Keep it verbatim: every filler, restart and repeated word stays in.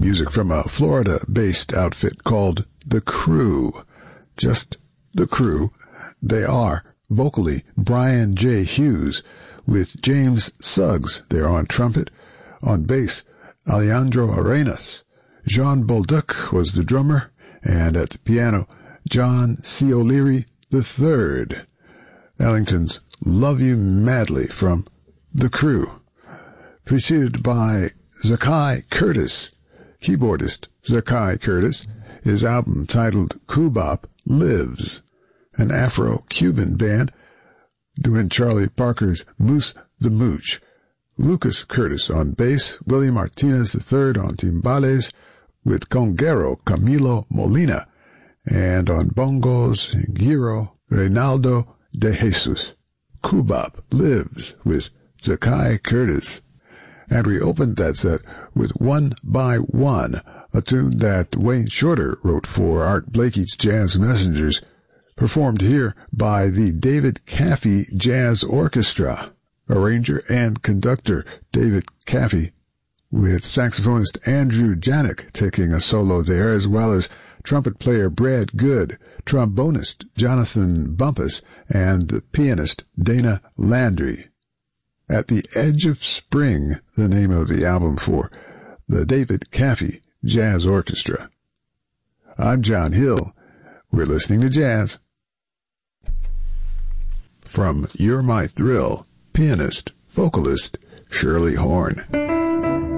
Music from a Florida-based outfit called The Crew. Just The Crew. They are, vocally, Brian J. Hughes, with James Suggs there on trumpet. On bass, Alejandro Arenas. Jean Bolduc was the drummer, and at the piano, John C. O'Leary the third. Ellington's Love You Madly from The Crew, preceded by Zakai Curtis, keyboardist Zakai Curtis. His album titled Kubop Lives, an Afro-Cuban band doing Charlie Parker's Moose the Mooch. Lucas Curtis on bass, William Martinez the third on timbales, with conguero Camilo Molina, and on bongos, Giro Reynaldo de Jesus. Kubop Lives with Zakai Curtis. And we opened that set with One by One, a tune that Wayne Shorter wrote for Art Blakey's Jazz Messengers, performed here by the David Caffey Jazz Orchestra. Arranger and conductor David Caffey, with saxophonist Andrew Janik taking a solo there, as well as trumpet player Brad Good, trombonist Jonathan Bumpus, and the pianist Dana Landry. At the Edge of Spring, the name of the album for the David Caffey Jazz Orchestra. I'm John Hill. We're listening to jazz. From You're My Thrill, pianist, vocalist Shirley Horn.